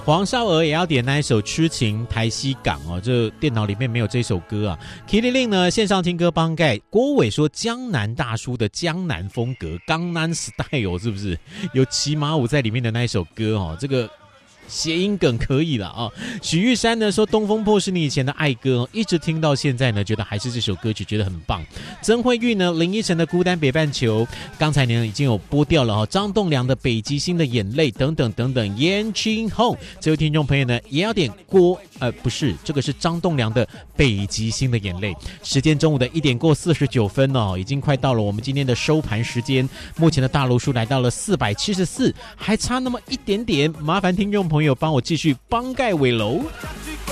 黄少娥也要点那一首《痴情台西港》哦，这电脑里面没有这首歌啊。Kitty Lin 呢线上听歌帮盖，郭伟说江南大叔的江南风格，江南 style 是不是有骑马舞在里面的那一首歌哦？这个谐音梗可以了啊！许玉山呢说《东风破》是你以前的爱歌，一直听到现在呢，觉得还是这首歌曲觉得很棒。曾慧玉呢，林依晨的《孤单北半球》，刚才呢已经有播掉了哈。张栋梁的《北极星的眼泪》等等等等。燕青红，这位听众朋友呢也要点不是，这个是张栋梁的《北极星的眼泪》。时间中午的1点过49分哦，已经快到了我们今天的收盘时间。目前的大陆数来到了474，还差那么一点点，麻烦听众朋友帮我继续帮盖尾楼。